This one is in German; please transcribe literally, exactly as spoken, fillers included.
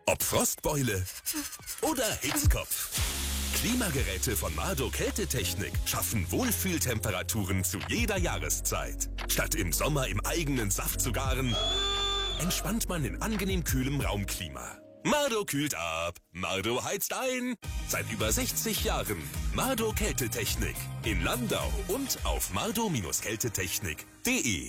Ob Frostbeule oder Hitzkopf. Klimageräte von Mardo Kältetechnik schaffen Wohlfühltemperaturen zu jeder Jahreszeit. Statt im Sommer im eigenen Saft zu garen, entspannt man in angenehm kühlem Raumklima. Mardo kühlt ab, Mardo heizt ein. Seit über sechzig Jahren Mardo Kältetechnik in Landau und auf mardo Kältetechnik punkt de.